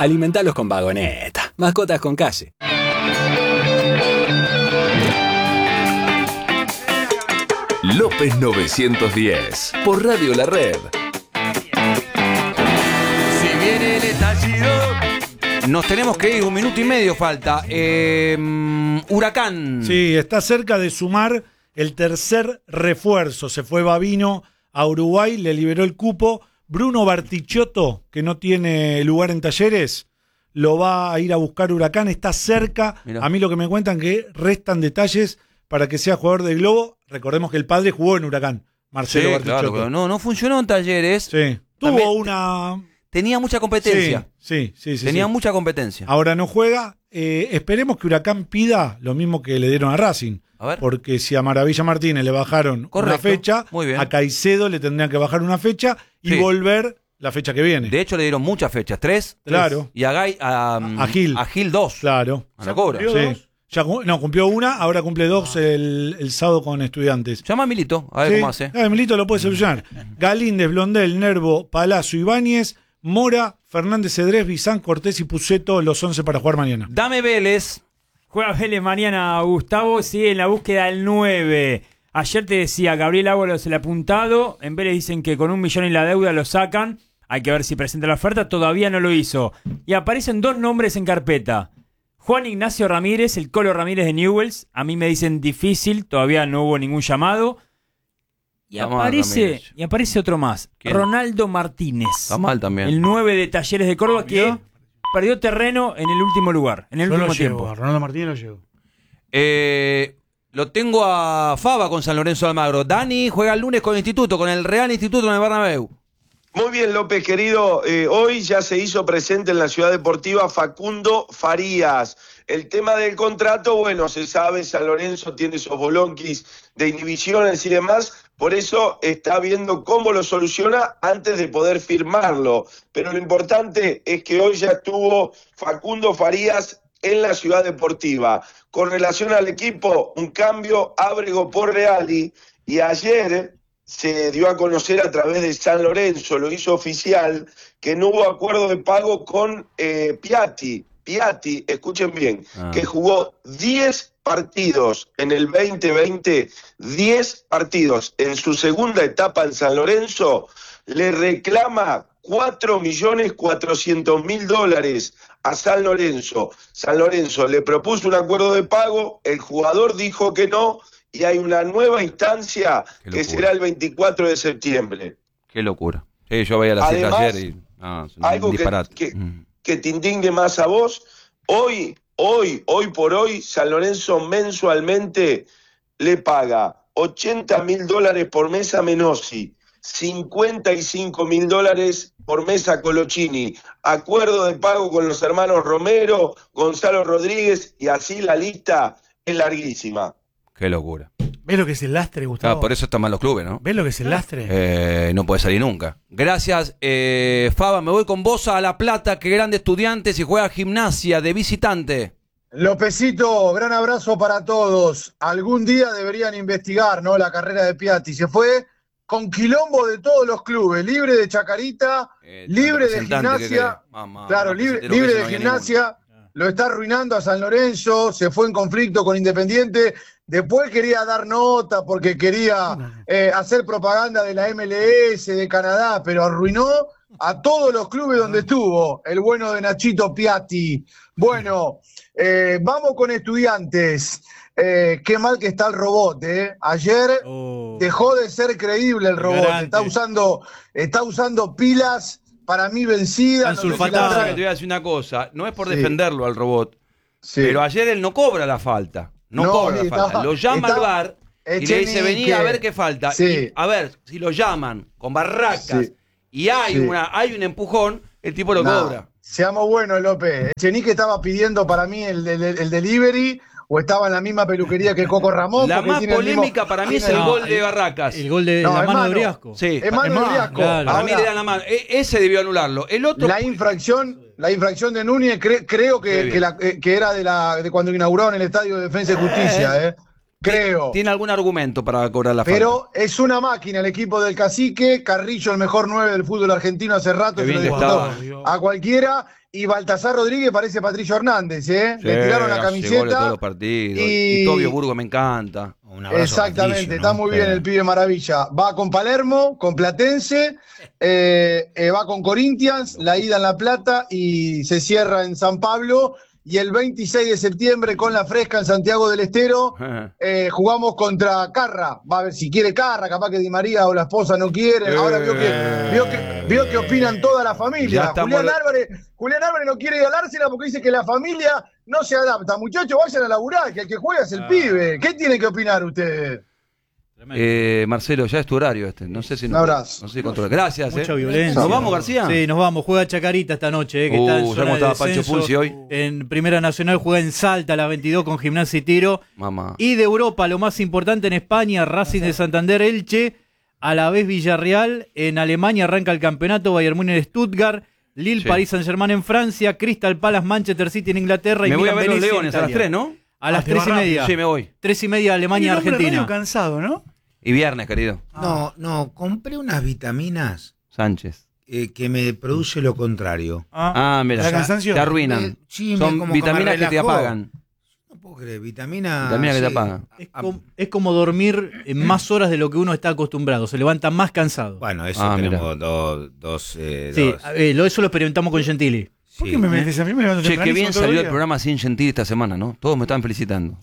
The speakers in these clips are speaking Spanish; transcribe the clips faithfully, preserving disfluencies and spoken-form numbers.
Alimentalos con Vagoneta. Mascotas con calle. López novecientos diez, por Radio La Red. Si viene el estallido, nos tenemos que ir, un minuto y medio falta. Eh, Huracán. Sí, está cerca de sumar el tercer refuerzo. Se fue Babino a Uruguay, le liberó el cupo. Bruno Bartichotto, que no tiene lugar en Talleres, lo va a ir a buscar Huracán. Está cerca. Mirá. A mí lo que me cuentan que restan detalles para que sea jugador del Globo. Recordemos que el padre jugó en Huracán, Marcelo sí, Bartichotto. Claro, no, no funcionó en Talleres. Sí. Tuvo También una... Tenía mucha competencia. Sí, sí, sí. sí Tenía sí. mucha competencia. Ahora no juega. Eh, esperemos que Huracán pida lo mismo que le dieron a Racing. A ver. Porque si a Maravilla Martínez le bajaron Correcto. una fecha, Muy bien. a Caicedo le tendrían que bajar una fecha y Sí. volver la fecha que viene. De hecho, le dieron muchas fechas. Tres. Claro. Y a Gay, a, A Gil. A Gil dos. Claro. A la cobra. Sí. Ya, no, cumplió una, ahora cumple dos el, el sábado con Estudiantes. Llama a Milito, a ver Sí. cómo hace. Ah, Milito lo puede solucionar. Galíndez, Blondel, Nervo, Palazzo, Ibáñez, Mora, Fernández Cedrés, Bizán, Cortés y Puceto, los once para jugar mañana. Dame Vélez. Juega Vélez mañana, Gustavo, sigue en la búsqueda del nueve. Ayer te decía, Gabriel Ábalos el apuntado, en Vélez dicen que con un millón y la deuda lo sacan, hay que ver si presenta la oferta, todavía no lo hizo. Y aparecen dos nombres en carpeta. Juan Ignacio Ramírez, el Colo Ramírez de Newell's, a mí me dicen difícil, todavía no hubo ningún llamado. Y Está mal, aparece, Ramírez. y aparece otro más, ¿Quién? Ronaldo Martínez. Está mal también. El nueve de Talleres de Córdoba que perdió terreno en el último lugar, en el Yo último lo llevo, tiempo. a Ronaldo Martínez lo llevo. Eh, lo tengo a Faba con San Lorenzo de Almagro. Dani juega el lunes con el Instituto, con el Real Instituto en el Bernabéu. Muy bien, López, querido. Eh, hoy ya se hizo presente en la Ciudad Deportiva Facundo Farías. El tema del contrato, bueno, se sabe, San Lorenzo tiene esos bolonquis de inhibiciones y demás, por eso está viendo cómo lo soluciona antes de poder firmarlo. Pero lo importante es que hoy ya estuvo Facundo Farías en la Ciudad Deportiva. Con relación al equipo, un cambio, Ábrego por Reali, y ayer se dio a conocer a través de San Lorenzo, lo hizo oficial, que no hubo acuerdo de pago con eh, Piatti. Piatti, escuchen bien, ah. que jugó diez partidos en el veinte veinte, diez partidos en su segunda etapa en San Lorenzo, le reclama cuatro millones cuatrocientos mil dólares a San Lorenzo. San Lorenzo le propuso un acuerdo de pago, el jugador dijo que no, y hay una nueva instancia que será el veinticuatro de septiembre. Qué locura. Sí, yo veía la cifra ayer y... Ah, algo que, que, mm. que te indigne más a vos, hoy, hoy, hoy por hoy, San Lorenzo mensualmente le paga ochenta mil dólares por mes a Menossi, cincuenta y cinco mil dólares por mes a Colochini, acuerdo de pago con los hermanos Romero, Gonzalo Rodríguez, y así la lista es larguísima. Qué locura. ¿Ves lo que es el lastre, Gustavo? Claro, por eso están mal los clubes, ¿no? ¿Ves lo que es el lastre? Eh, no puede salir nunca. Gracias, eh, Faba. Me voy con vos a La Plata, que grande Estudiantes y juega Gimnasia de visitante. Lopecito, gran abrazo para todos. Algún día deberían investigar, ¿no? La carrera de Piatti. Se fue con quilombo de todos los clubes, libre de Chacarita, eh, libre de Gimnasia. Mamá, claro, libre, libre de Gimnasia. Lo está arruinando a San Lorenzo, se fue en conflicto con Independiente, después quería dar nota porque quería eh, hacer propaganda de la M L S, de Canadá, pero arruinó a todos los clubes donde estuvo, el bueno de Nachito Piatti. Bueno, eh, vamos con Estudiantes. Eh, qué mal que está el robot, ¿eh? Ayer oh. dejó de ser creíble el robot, Garante. está usando, está usando pilas... Para mí vencida. No sé si te voy a decir una cosa. No es por sí. defenderlo al robot. Sí. Pero ayer él no cobra la falta. No, no cobra la estaba, falta. Lo llama al bar y le dice, vení a ver qué falta. Sí. Y a ver, si lo llaman con barracas sí. y hay, sí. una, hay un empujón, el tipo lo no. cobra. Seamos buenos, López. Echenique estaba pidiendo para mí el, el, el delivery o estaba en la misma peluquería que Coco Ramón. La más polémica mismo... para mí es el no, gol de Barracas. El gol de no, la mano, mano de Briasco. Sí. Es mano de Briasco. Claro. Para Ahora, mí le dan la mano. E- ese debió anularlo. El otro... La infracción, la infracción de Núñez cre- creo que, que, la, que era de, la, de cuando inauguraron el Estadio de Defensa y Justicia. Eh. creo. Tiene algún argumento para cobrar la falta. Pero es una máquina el equipo del Cacique. Carrillo, el mejor nueve del fútbol argentino hace rato. Se lo disputó a cualquiera. Y Baltasar Rodríguez parece Patricio Hernández, ¿eh? Sí, le tiraron la camiseta. Todos los partidos. Y, y Tobio Burgo me encanta. Exactamente, Patricio, está ¿no? muy bien sí. el pibe maravilla. Va con Palermo, con Platense, eh, eh, va con Corinthians, la ida en La Plata y se cierra en San Pablo. Y el veintiséis de septiembre con la Fresca en Santiago del Estero eh, jugamos contra Carra. Va a ver si quiere Carra, capaz que Di María o la esposa no quieren. Ahora vio que, vio que, vio que opinan toda la familia. Julián Álvarez, Julián Álvarez no quiere ganársela porque dice que la familia no se adapta. Muchachos, vayan a laburar, que el que juega es el ah. pibe. ¿Qué tienen que opinar ustedes? Eh, Marcelo, ya es tu horario este. No sé si no, Un abrazo. No sé si controla. Gracias. Mucha eh. violencia. ¿Nos vamos, García? Sí, nos vamos. Juega Chacarita esta noche, eh, que uh, está en zona de estaba Pancho Pulsi hoy. En Primera Nacional juega en Salta a las veintidós con Gimnasia y Tiro. Mamá. Y de Europa, lo más importante en España, Racing de Santander, Elche, a la vez Villarreal. En Alemania arranca el campeonato, Bayern Múnich, Stuttgart, Lille, sí. París Saint-Germain en Francia, Crystal Palace, Manchester City en Inglaterra. Y me voy Milan, a ver los Venecia, Leones a las tres, ¿no? A las tres y media. Sí, me voy. Tres y media Alemania, Argentina. Cansado, ¿no? Y viernes, querido. No, no, compré unas vitaminas Sánchez. Eh, que me produce lo contrario. Ah, ah mira, cansancio. Te arruinan. Eh, sí, Son como vitaminas que, me que te apagan. No puedo creer, vitamina. Vitaminas sí. que te apagan. Es, com es como dormir en más horas de lo que uno está acostumbrado. Se levanta más cansado. Bueno, eso ah, tenemos dos. dos, eh, sí, dos. Eh, lo, eso lo experimentamos con Gentili. ¿Por qué me metes a mí? Me che, qué bien salió el programa sin Gentili esta semana, ¿no? Todos me están felicitando.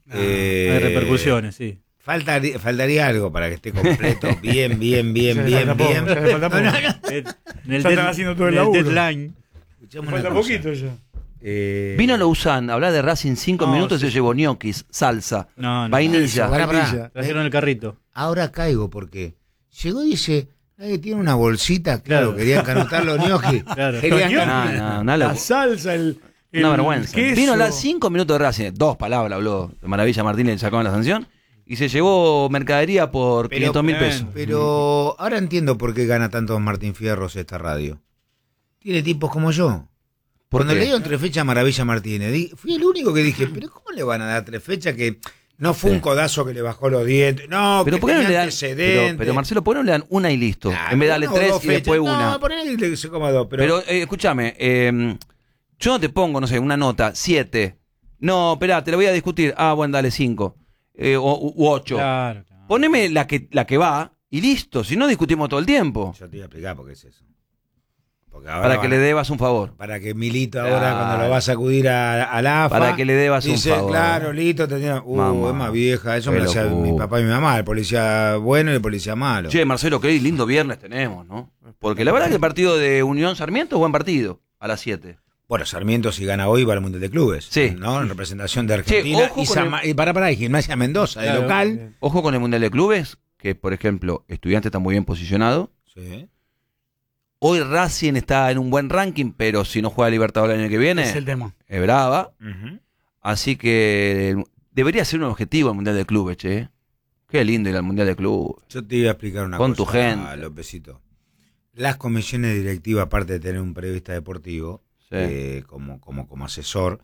Eh, Hay repercusiones, sí. Falta, faltaría algo para que esté completo. Bien, bien, bien, bien, bien. Falta poco. En el ya están haciendo todo el laburo. Deadline. Falta poquito ya. Eh... Vino Lausanne a hablar de Racing cinco no, minutos sí. y se llevó ñoquis, salsa, no, no, vainilla. Para, para. Trajeron el carrito. Ahora caigo porque llegó y dice, nadie tiene una bolsita. Claro, claro. Querían canutar los ñoquis. Claro. Querían no, no, no, la salsa, el... Una vergüenza. Queso. Vino a hablar cinco minutos de Racing, dos palabras habló de Maravilla Martínez, le sacaron la sanción. Y se llevó mercadería por pero, quinientos mil pesos. Pero ahora entiendo por qué gana tanto Martín Fierros esta radio. Tiene tipos como yo. Cuando le dieron tres fechas a Maravilla Martínez, di, fui el único que dije, pero ¿cómo le van a dar tres fechas que no fue un codazo que le bajó los dientes? No, pero que ¿por qué no le dan, pero, pero Marcelo, ¿por qué no le dan una y listo? Nah, en vez de darle tres y después no, una. No, ponerle que se coma dos. Pero, pero eh, escúchame, eh, yo no te pongo, no sé, una nota, siete. No, espera, te la voy a discutir. Ah, bueno, dale cinco. Eh, o, u ocho. Claro, claro. Poneme la que, la que va y listo, si no discutimos todo el tiempo. Yo te voy a explicar por qué es eso. Para que le debas un favor. Para que Milito ahora claro. cuando lo va a sacudir a, a la A F A. Para que le debas dice, un favor. Claro, Lito tenía. Uh, mamá, es más vieja. Eso me lo hacía mi papá y mi mamá. El policía bueno y el policía malo. Che, Marcelo, qué lindo viernes tenemos, ¿no? Porque la verdad que el partido de Unión Sarmiento es buen partido. A las siete. Bueno, Sarmiento si gana hoy va al Mundial de Clubes. Sí. ¿No? En representación de Argentina. Sí, y, San, el... y para, para, y Gimnasia Mendoza, claro, de local. Bien. Ojo con el Mundial de Clubes, que por ejemplo, Estudiantes está muy bien posicionado. Sí. Hoy Racing está en un buen ranking, pero si no juega Libertadores el año que viene, es el tema. Es brava. Uh-huh. Así que debería ser un objetivo el Mundial de Clubes, che. Qué lindo ir al Mundial de Clubes. Yo te iba a explicar una con cosa. Con tu gente. Ah, Lópezito. Las comisiones directivas, aparte de tener un periodista deportivo, sí. eh, como, como, como asesor,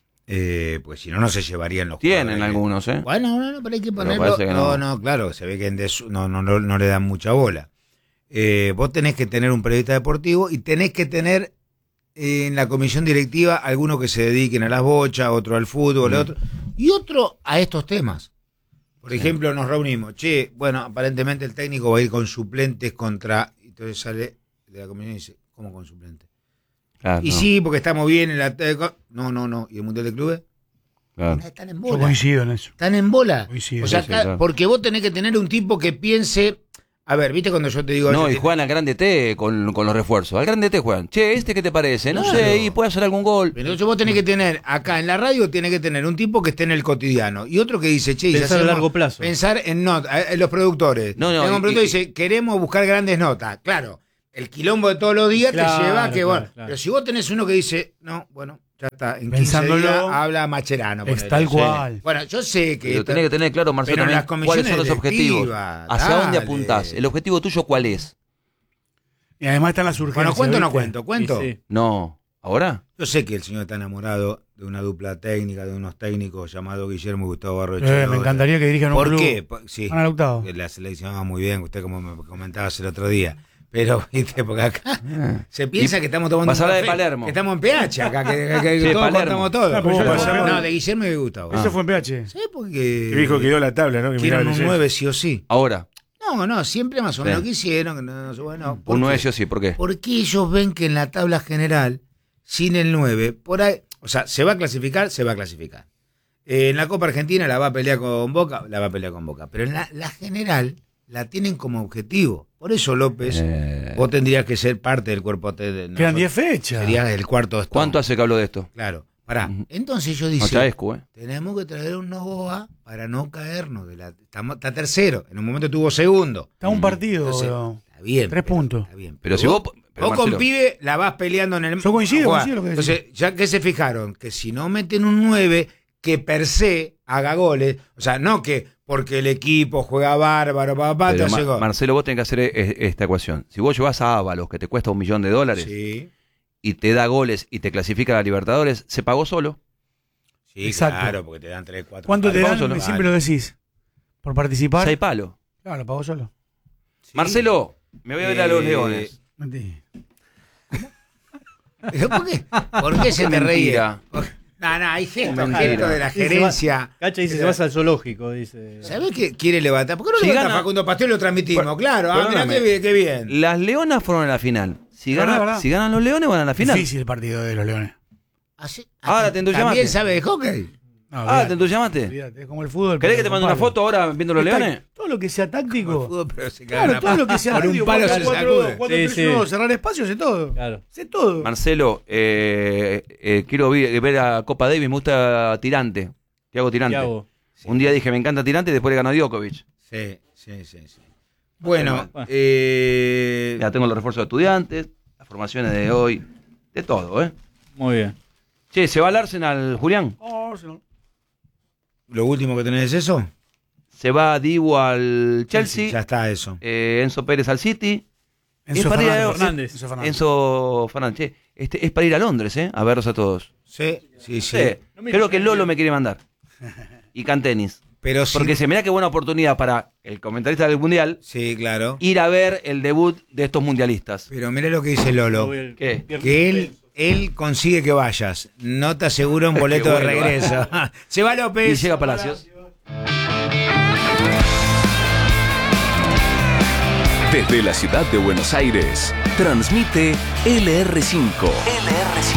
eh, pues si no, no se llevarían los Tienen jugadores. Algunos, ¿eh? Bueno, no, no, pero hay que ponerlo. Que no. no, no, claro, se ve que en desu, no, no, no, no le dan mucha bola. Eh, vos tenés que tener un periodista deportivo y tenés que tener eh, en la comisión directiva algunos que se dediquen a las bochas, otro al fútbol, mm. otro y otro a estos temas. Por sí. ejemplo, nos reunimos, che, bueno, aparentemente el técnico va a ir con suplentes contra, entonces sale de la comisión y dice, ¿cómo con suplentes? Claro, y no. sí, porque estamos bien en la... No, no, no, ¿y el Mundial de Clubes? Claro. Están en bola. Yo coincido en eso. Están en bola. Coincido. O sea, sí, sí, claro. porque vos tenés que tener un tipo que piense... A ver, ¿viste cuando yo te digo... No, yo y te... juegan al Grande T con, con los refuerzos. Al Grande T juegan. Che, ¿este qué te parece? No claro. sé, y puede hacer algún gol. Pero entonces vos tenés que tener, acá en la radio, tenés que tener un tipo que esté en el cotidiano. Y otro que dice, che... Pensar a largo plazo. Pensar en notas, en los productores. No, no. Tengo un productor y dice, queremos buscar grandes notas. Claro, el quilombo de todos los días claro, te lleva a que... Claro, bueno, claro. Pero si vos tenés uno que dice, no, bueno... Ya está, en quince días habla Macherano. Es tal cual. Sí. Bueno, yo sé que... Pero tenés que tener claro, Marcelo, cuáles son los objetivos. ¿Hacia dale. dónde apuntás? ¿El objetivo tuyo cuál es? Y además están las urgencias. Bueno, ¿cuento o no cuento? ¿Cuento? Sí, sí. No. ¿Ahora? Yo sé que el señor está enamorado de una dupla técnica, de unos técnicos llamados Guillermo y Gustavo Barros. Eh, me encantaría que dirijan un ¿Por club. qué? Por, sí, Ana Lautaro. La selección va muy bien, usted como me comentabas el otro día. Pero, viste, porque acá se piensa y que estamos tomando un café, de Palermo. Que estamos en P H acá, que, que, que sí, todos contamos todo. No, pero yo no, de Guillermo y de Gustavo. Eso ah. fue en P H. Sí, porque... Que dijo que dio la tabla, ¿no? Que quieren un nueve sí o sí. Ahora. No, no, siempre más o menos sí. quisieron. No, bueno, un nueve sí o sí, ¿por qué? Porque ellos ven que en la tabla general, sin el nueve, por ahí, o sea, se va a clasificar, se va a clasificar. Eh, en la Copa Argentina la va a pelear con Boca, la va a pelear con Boca. Pero en la, la general la tienen como objetivo. Por eso, López, eh... vos tendrías que ser parte del cuerpo. De, Quedan diez fechas. Serías el cuarto estómago. ¿Cuánto hace que habló de esto? Claro. Pará. Uh-huh. Entonces yo dije, no, Chaescu, ¿eh? tenemos que traer un Novoa para no caernos. De la, estamos, está tercero. En un momento tuvo segundo. Está un partido. Entonces, está bien. Tres pero, puntos. Está bien. Pero, pero si vos... Pero vos Marcelo, con pibe la vas peleando en el... Yo coincido, coincido lo que decís. Entonces, ya que se fijaron, que si no meten un nueve, que per se haga goles, o sea, no que porque el equipo juega bárbaro, papá, te hace gol. Marcelo, vos tenés que hacer esta ecuación. Si vos llevas a Ábalos, que te cuesta un millón de dólares, sí. y te da goles y te clasifica a la Libertadores, se pagó solo. Sí, exacto. Claro, porque te dan tres, cuatro. ¿Cuánto te dan? Solo? Siempre lo decís. ¿Por participar? Seis palos. Claro, lo pagó solo. Sí. Marcelo, me voy a ver eh, a los Leones. ¿Pero por qué? ¿Por qué se te reía? No, no, hay gestos, gestos de la gerencia. Cacha dice, se vas al zoológico, dice. ¿Sabés qué quiere levantar? ¿Por qué no si levanta gana, Facundo Pastel y lo transmitimos? Bueno, claro, ah, mirá qué bien, qué bien. Las Leonas fueron a la final. Si, gana, verdad, verdad. si ganan los Leones, van a la final. Difícil el partido de los Leones. Así, ahora te entusiasmaste. ¿También sabe de hockey? No, ah, ¿te entusiasmaste? Es como el fútbol. ¿Querés que te mande una foto ahora viendo los Leones? Todo lo que sea táctico. Fútbol, pero se claro, todo lo que sea táctico. Por un palo se sacude. cuatro tres uno, cerrar espacios, sé todo. Claro. Sé todo. Marcelo, eh, eh, quiero ver, ver a Copa Davis, me gusta Tirante. Thiago Tirante. Thiago. Sí. Un día dije, me encanta Tirante y después le ganó Djokovic. Sí, sí, sí. sí. Bueno, bueno. Eh... ya tengo los refuerzos de estudiantes, las formaciones de hoy, de todo, ¿eh? Muy bien. Che, ¿se va al Arsenal, Julián? Oh, Arsenal. ¿Lo último que tenés es eso? Se va Dibu al Chelsea. Sí, ya está eso. Eh, Enzo Pérez al City. Enzo Fernández. A, Fernández. Enzo Fernández. Enzo Fernández. Che, este, es para ir a Londres, ¿eh? A verlos a todos. Sí, sí, sí. sí. No Creo que el Lolo me quiere mandar. Y Cantenis. Pero Porque sí. se mirá qué buena oportunidad para el comentarista del Mundial. Sí, claro. Ir a ver el debut de estos mundialistas. Pero mirá lo que dice Lolo. ¿Qué? Que él... Él consigue que vayas. No te asegura un boleto bueno, de regreso. Se va López. Y llega Palacios. Desde la ciudad de Buenos Aires, transmite L R cinco. L R cinco.